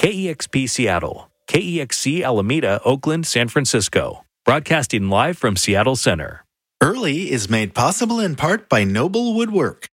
KEXP Seattle, KEXC Alameda, Oakland, San Francisco. Broadcasting live from Seattle Center. Early is made possible in part by Noble Woodwork.